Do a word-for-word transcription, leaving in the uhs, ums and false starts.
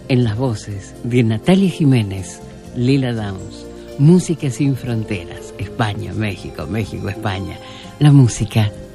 En las voces de Natalia Jiménez, Lila Downs, Música sin fronteras, España, México, México, España. La música